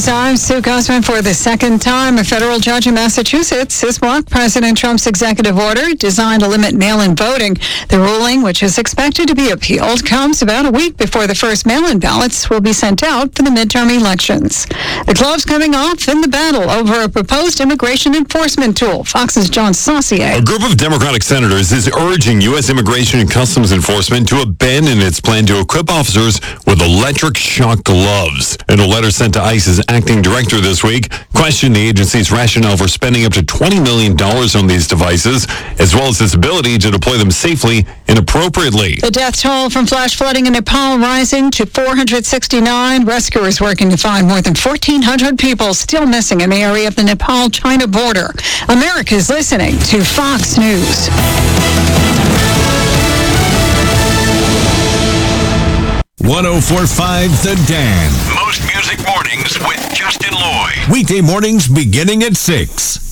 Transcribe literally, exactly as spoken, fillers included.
News, I'm Sue Gosman. For the second time, a federal judge in Massachusetts has blocked President Trump's executive order designed to limit mail-in voting. The ruling, which is expected to be appealed, comes about a week before the first mail-in ballots will be sent out for the midterm elections. The gloves coming off in the battle over a proposed immigration enforcement tool. Fox's John Saucier. A group of Democratic senators is urging U S Immigration and Customs Enforcement to abandon its plan to equip officers with electric shock gloves. In a letter sent to ICE's acting director this week, questioned the agency's rationale for spending up to twenty million dollars on these devices, as well as its ability to deploy them safely and appropriately. The death toll from flash flooding in Nepal rising to four hundred sixty-nine. Rescuers working to find more than fourteen hundred people still missing in the area of the Nepal-China border. America's listening to Fox News. one oh four point five The Dan. Most music mornings with Justin Lloyd. Weekday mornings beginning at six.